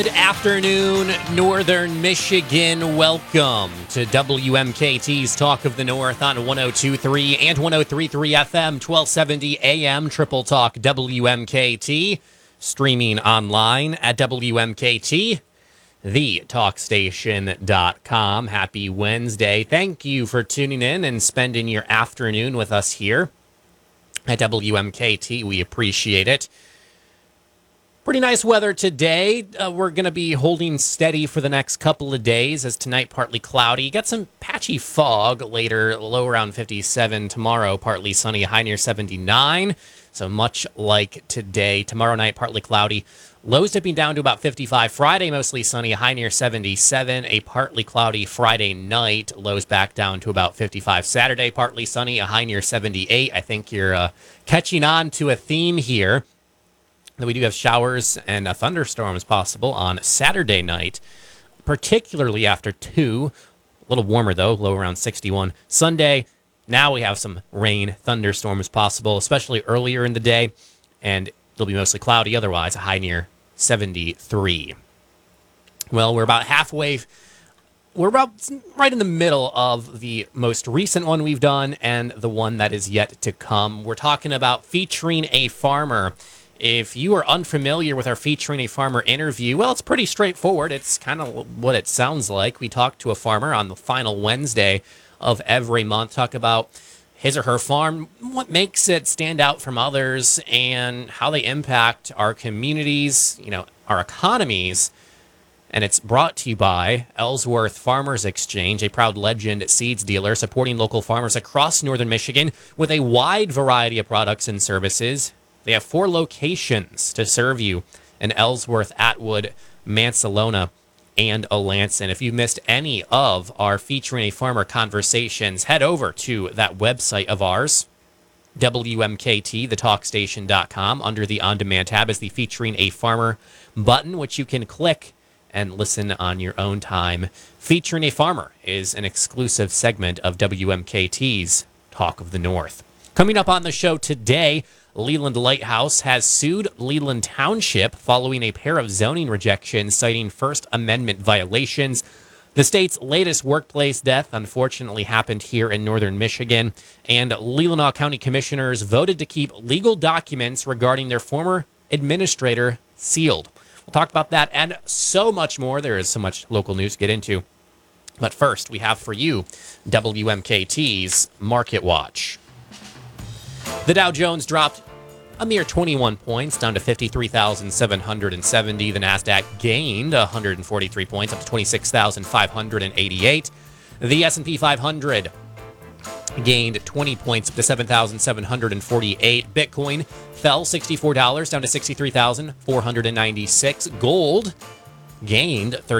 Good afternoon, Northern Michigan. Welcome to WMKT's Talk of the North on 102.3 and 103.3 FM, 1270 AM, Triple Talk WMKT. Streaming online at WMKT, thetalkstation.com. Happy Wednesday. Thank you for tuning in and spending your afternoon with us here at WMKT. We appreciate it. Pretty nice weather today. We're going to be holding steady for the next couple of days, as tonight partly cloudy. Got some patchy fog later, low around 57. Tomorrow partly sunny, high near 79. So much like today. Tomorrow night partly cloudy. Lows dipping down to about 55. Friday mostly sunny, high near 77. A partly cloudy Friday night. Lows back down to about 55. Saturday partly sunny, a high near 78. I think you're catching on to a theme here. We do have showers and thunderstorms possible on Saturday night, particularly after 2. A little warmer, though, low around 61. Sunday, now we have some rain, thunderstorms possible, especially earlier in the day, and it'll be mostly cloudy otherwise, a high near 73. Well, we're about halfway. We're about right in the middle of the most recent one we've done and the one that is yet to come. We're talking about featuring a farmer. If you are unfamiliar with our Featuring a Farmer interview, well, it's pretty straightforward. It's kind of what it sounds like. We talk to a farmer on the final Wednesday of every month, talk about his or her farm, what makes it stand out from others, and how they impact our communities, our economies. And it's brought to you by Ellsworth Farmers Exchange, a proud Legend seeds dealer supporting local farmers across northern Michigan with a wide variety of products and services. They have 4 locations to serve you in Ellsworth, Atwood, Mansalona, and Alanson. If you missed any of our Featuring a Farmer conversations, head over to that website of ours, WMKT, thetalkstation.com. Under the On Demand tab is the Featuring a Farmer button, which you can click and listen on your own time. Featuring a Farmer is an exclusive segment of WMKT's Talk of the North. Coming up on the show today, Leland Lighthouse has sued Leland Township following a pair of zoning rejections citing First Amendment violations. The state's latest workplace death unfortunately happened here in northern Michigan, and Leelanau County commissioners voted to keep legal documents regarding their former administrator sealed. We'll talk about that and so much more. There is so much local news to get into. But first, we have for you WMKT's Market Watch. The Dow Jones dropped a mere 21 points, down to 53,770. The Nasdaq gained 143 points, up to 26,588. The S&P 500 gained 20 points, up to 7,748. Bitcoin fell $64, down to 63,496. Gold gained